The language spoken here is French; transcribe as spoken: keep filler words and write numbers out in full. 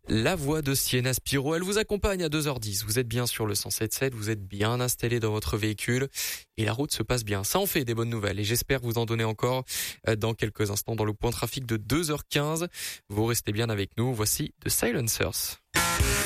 La voix de Sienna Spiro, elle vous accompagne à deux heures dix. Vous êtes bien sur le cent sept sept, vous êtes bien installé dans votre véhicule et la route se passe bien. Ça en fait des bonnes nouvelles et j'espère vous en donner encore dans quelques instants dans le point trafic de deux heures quinze. Vous restez bien avec nous. Voici The Silencers.